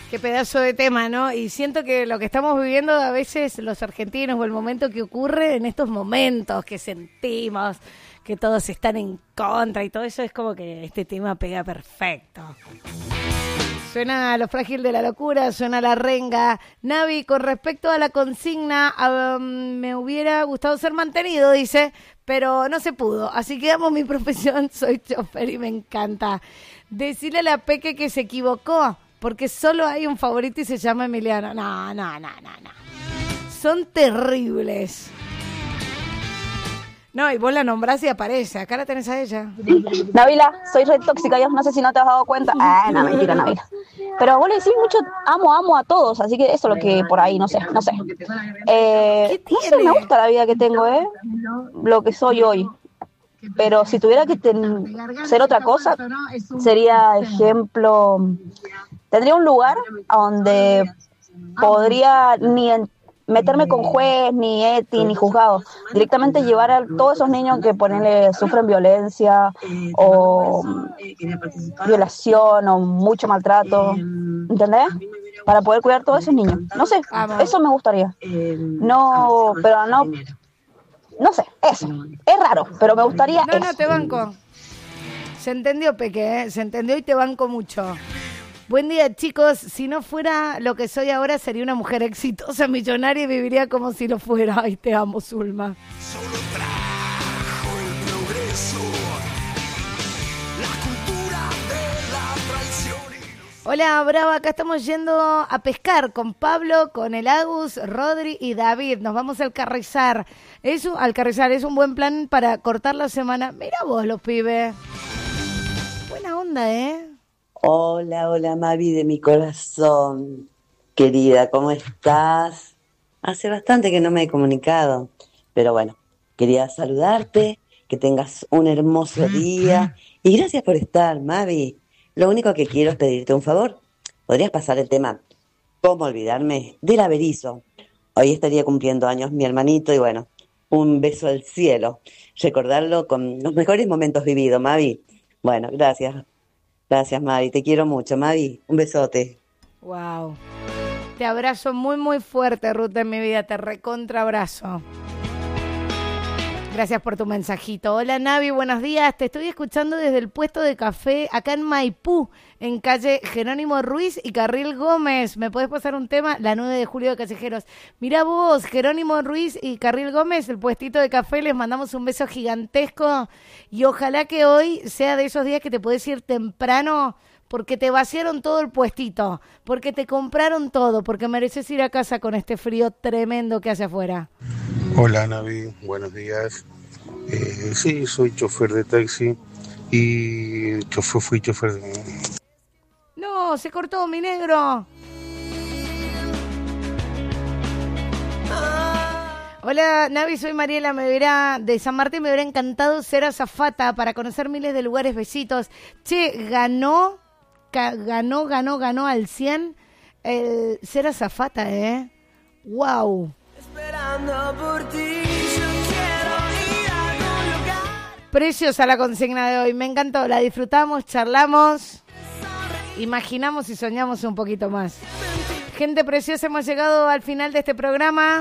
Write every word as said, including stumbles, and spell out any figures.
Qué pedazo de tema, ¿no? Y siento que lo que estamos viviendo a veces los argentinos o el momento que ocurre en estos momentos que sentimos que todos están en contra y todo eso, es como que este tema pega perfecto. Suena Lo Frágil de la Locura, suena La Renga. Navi, con respecto a la consigna, um, me hubiera gustado ser mantenido, dice, pero no se pudo. Así que amo mi profesión, soy chofer y me encanta. Decirle a la Peque que se equivocó, porque solo hay un favorito y se llama Emiliano. No, no, no, no, no. Son terribles. No, y vos la nombrás y aparece. Acá la tenés a ella. Nabila, soy re tóxica, yo no sé si no te has dado cuenta. Ah, no, mentira, Nabila. Pero vos le decís mucho amo, amo a todos, así que eso es lo que por ahí, no sé, no sé. Eh, no sé, me gusta la vida que tengo, ¿eh? Lo que soy hoy. Pero si tuviera que ten- ser otra cosa, sería, ejemplo, tendría un lugar donde podría ni en- meterme con juez, ni eti, ni juzgado, directamente llevar a todos esos niños que ponerle sufren violencia o violación o mucho maltrato, ¿entendés? Para poder cuidar a todos esos niños. No sé, eso me gustaría. No, pero no, no sé, eso. Es raro, pero me gustaría No, eso. no, te banco. Se entendió, Peque, ¿eh? Se entendió y te banco mucho. Buen día, chicos. Si no fuera lo que soy ahora, sería una mujer exitosa, millonaria y viviría como si lo fuera. Ay, te amo, Zulma. Solo trajo el progreso, la cultura de la traición. Hola, Brava. Acá estamos yendo a pescar con Pablo, con el Agus, Rodri y David. Nos vamos al Carrizar. Es un, al Carrizar es un buen plan para cortar la semana. Mira vos, los pibes. Buena onda, ¿eh? Hola, hola Mavi de mi corazón, querida, ¿cómo estás? Hace bastante que no me he comunicado, pero bueno, quería saludarte, que tengas un hermoso día y gracias por estar, Mavi. Lo único que quiero es pedirte un favor. ¿Podrías pasar el tema cómo olvidarme del averizo? Hoy estaría cumpliendo años mi hermanito y bueno, un beso al cielo. Recordarlo con los mejores momentos vividos, Mavi. Bueno, gracias. Gracias, Mavi. Te quiero mucho, Mavi. Un besote. Wow. Te abrazo muy, muy fuerte, Ruth, de mi vida. Te recontra abrazo. Gracias por tu mensajito. Hola, Navi, buenos días. Te estoy escuchando desde el puesto de café acá en Maipú, en calle Jerónimo Ruiz y Carril Gómez. ¿Me podés pasar un tema? La nueve de julio de Callejeros. Mirá vos, Jerónimo Ruiz y Carril Gómez, el puestito de café. Les mandamos un beso gigantesco y ojalá que hoy sea de esos días que te podés ir temprano porque te vaciaron todo el puestito, porque te compraron todo, porque mereces ir a casa con este frío tremendo que hace afuera. Hola Navi, buenos días. Eh, sí, soy chofer de taxi y chofer, fui chofer de... No, se cortó, mi negro. Hola Navi, soy Mariela, me hubiera, de San Martín, me hubiera encantado ser azafata para conocer miles de lugares, besitos. Che, ganó, ca, ganó, ganó, ganó al cien el ser azafata, ¿eh? Wow. Esperando por ti, yo quiero ir a algún lugar. Preciosa la consigna de hoy, me encantó, la disfrutamos, charlamos, imaginamos y soñamos un poquito más. Gente preciosa, hemos llegado al final de este programa.